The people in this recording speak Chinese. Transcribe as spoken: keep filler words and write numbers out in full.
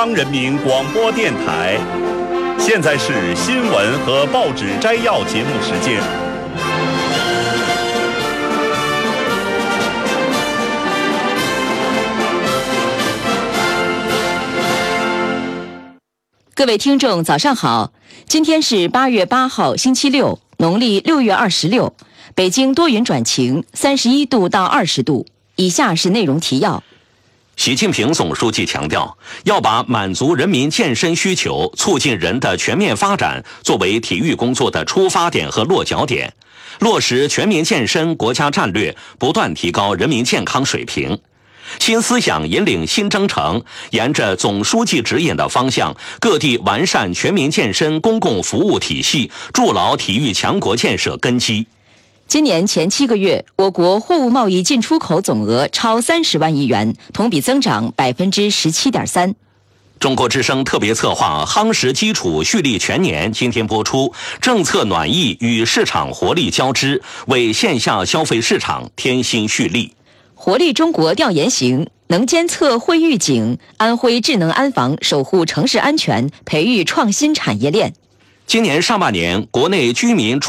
央人民广播电台，现在是新闻和报纸摘要节目时间。 各位听众，早上好！今天是八月八号，星期六，农历六月二十六。北京多云转晴，三十一度到二十度。以下是内容提要。 习近平总书记强调，要把满足人民健身需求、促进人的全面发展作为体育工作的出发点和落脚点，落实全民健身国家战略，不断提高人民健康水平。新思想引领新征程，沿着总书记指引的方向，各地完善全民健身公共服务体系，筑牢体育强国建设根基。 今年前七个月，我国货物贸易进出口总额超三十万亿元，同比增长百分之十七点三。 中国之声特别策划夯实基础蓄力全年今天播出，政策暖意与市场活力交织，为线下消费市场添新蓄力。 活力中国调研行，能监测会预警，安徽智能安防守护城市安全，培育创新产业链。 今年上半年，国内居民